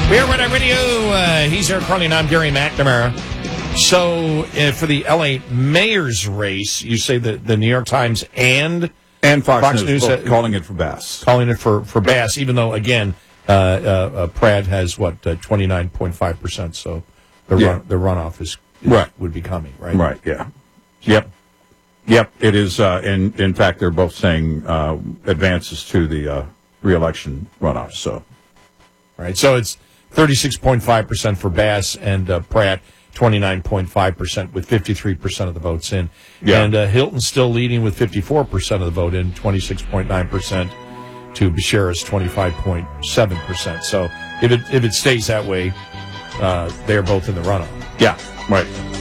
We're Red Eye Radio. He's Eric Carly, and I'm Gary McNamara. So, for the L.A. mayor's race, you say that the New York Times and Fox News calling it for Bass. Calling it for Bass, even though, again, Pratt has, 29.5%, so the runoff would be coming, right? Right, yeah. Yep, it is. In fact, they're both saying advances to the re-election runoff, so. Right, so it's 36.5% for Bass and Pratt, 29.5% with 53% of the votes in. Yeah. And Hilton's still leading with 54% of the vote in, 26.9% to Bashira's 25.7%. So if it stays that way, they're both in the runoff. Yeah, right.